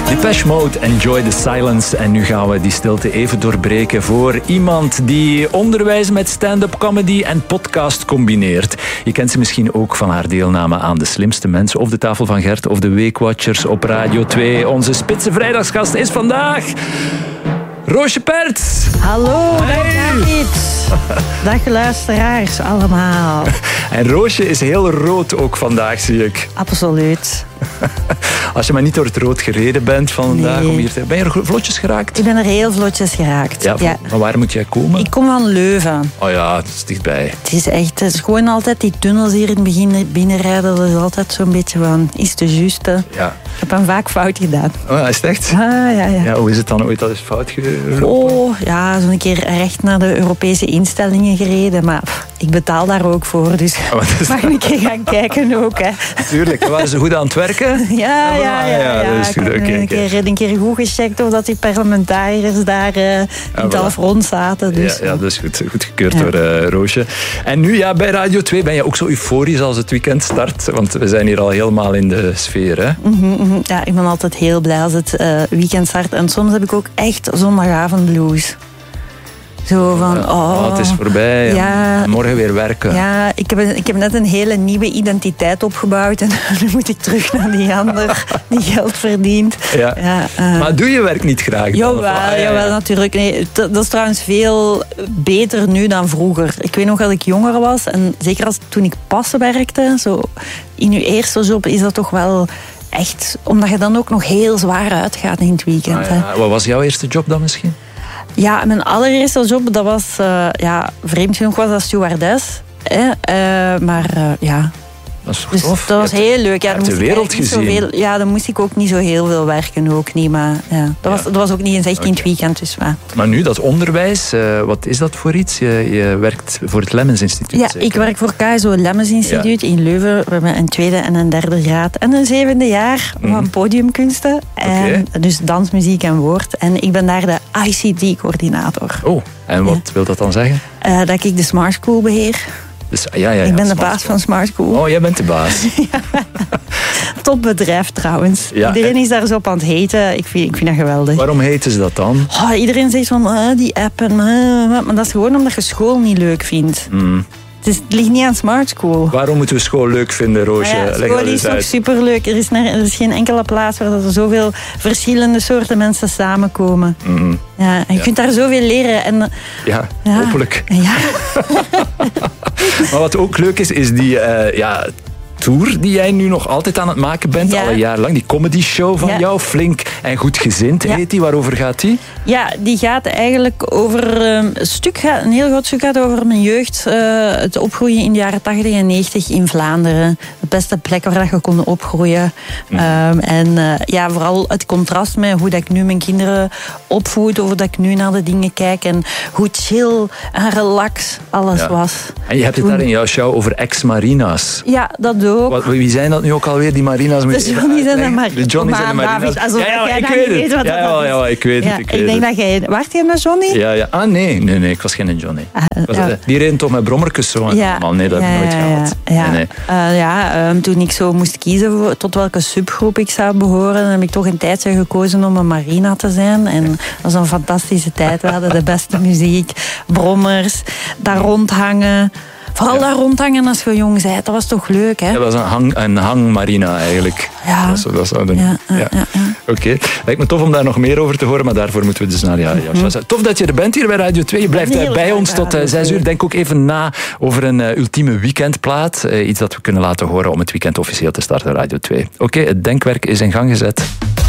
Depeche Mode, Enjoy the Silence. En nu gaan we die stilte even doorbreken voor iemand die onderwijs met stand-up comedy en podcast combineert. Je kent ze misschien ook van haar deelname aan De Slimste Mensen of De Tafel van Gert of De Weekwatchers op Radio 2. Onze spitse vrijdagsgast is vandaag Roosje Perts. Hallo, dag David. Dag luisteraars allemaal. En Roosje is heel rood ook vandaag, zie ik. Absoluut. Als je maar niet door het rood gereden bent vandaag. Nee. Om hier te... Ben je er vlotjes geraakt? Ik ben er heel vlotjes geraakt. Ja, van waar moet jij komen? Ik kom van Leuven. Oh ja, het is dichtbij. Het is gewoon altijd die tunnels hier in het begin binnenrijden. Dat is altijd zo'n beetje van, is het de juiste? Ja. Ik heb hem vaak fout gedaan. Oh, is het echt? Ja. Ja, hoe is het dan ooit al eens fout gelopen? Oh, ja, zo'n keer recht naar de Europese instellingen gereden. Maar ik betaal daar ook voor, dus mag een keer gaan kijken ook. Hè. Tuurlijk, waren ze goed aan het werken? Ja. Dat is goed. Een keer goed gecheckt of dat die parlementariërs daar niet al rond zaten. Dus. Ja, dat is goed gekeurd door Roosje. En nu, ja, bij Radio 2 ben je ook zo euforisch als het weekend start. Want we zijn hier al helemaal in de sfeer, hè? Ja, ik ben altijd heel blij als het weekend start. En soms heb ik ook echt zondagavond blues. Zo van, het is voorbij. Ja, morgen weer werken. Ja, ik heb net een hele nieuwe identiteit opgebouwd. En nu moet ik terug naar die ander die geld verdient. Ja. Maar doe je werk niet graag? Jawel, natuurlijk. Nee, dat is trouwens veel beter nu dan vroeger. Ik weet nog dat ik jonger was. En zeker toen ik pas werkte, zo in je eerste job, is dat toch wel echt... Omdat je dan ook nog heel zwaar uitgaat in het weekend. Hè. Wat was jouw eerste job dan misschien? Ja, mijn allereerste job, dat was... vreemd genoeg was dat stewardess. Dat was heel leuk. Ja, de wereld gezien. Dan moest ik ook niet zo heel veel werken. Ook niet, maar dat was ook niet echt in het weekend. Dus, maar nu, dat onderwijs, wat is dat voor iets? Je werkt voor het Lemmens Instituut. Ja, zeker? Ik werk voor KSO Lemmens Instituut in Leuven. We hebben een tweede en een derde graad. En een zevende jaar van podiumkunsten. Dus dans, muziek en woord. En ik ben daar de ICT-coördinator. Oh, en wat wil dat dan zeggen? Dat ik de Smart School beheer. Dus, ik ben de baas van Smart School. Oh, jij bent de baas. Topbedrijf trouwens. Ja, iedereen is daar zo op aan het heten. Ik vind dat geweldig. Waarom heten ze dat dan? Iedereen zegt van die app. Maar dat is gewoon omdat je school niet leuk vindt. Het ligt niet aan Smart School. Waarom moeten we school leuk vinden, Roosje? School is toch superleuk. Er is geen enkele plaats waar er zoveel verschillende soorten mensen samenkomen. Ja, en je kunt daar zoveel leren. En, hopelijk. Ja. Maar wat ook leuk is die... tour die jij nu nog altijd aan het maken bent, al een jaar lang. Die comedy show van jou, Flink en Goed Gezind heet die. Waarover gaat die? Ja, die gaat eigenlijk over een heel groot stuk gaat over mijn jeugd. Het opgroeien in de jaren 80 en 90 in Vlaanderen. De beste plek waar je kon opgroeien. Vooral het contrast met hoe dat ik nu mijn kinderen opvoed, hoe dat ik nu naar de dingen kijk en hoe chill en relax alles was. En je hebt het daar in jouw show over ex-marina's. Ja, dat ook. Wie zijn dat nu ook alweer, die marina's? De Johnny's en de Marina's. De Johnny's en de Marina's. Ik weet het. Ik denk dat jij... Waart je een Johnny? Ja. Ah, nee, ik was geen Johnny. Die reden toch met brommertjes zo allemaal? Nee, dat heb ik nooit gehad. Toen ik zo moest kiezen tot welke subgroep ik zou behoren, heb ik toch een tijdje gekozen om een marina te zijn. En dat was een fantastische tijd. We hadden de beste muziek, brommers, daar rondhangen. Vooral daar rondhangen als je jong bent, dat was toch leuk, hè? Ja, dat was een hangmarina eigenlijk. Ja. Dat zou doen. Oké. Lijkt me tof om daar nog meer over te horen, maar daarvoor moeten we dus naar jouw show. Tof dat je er bent hier bij Radio 2. Je blijft bij ons tot 6 uur. Denk ook even na over een ultieme weekendplaat. Iets dat we kunnen laten horen om het weekend officieel te starten, Radio 2. Oké, het denkwerk is in gang gezet.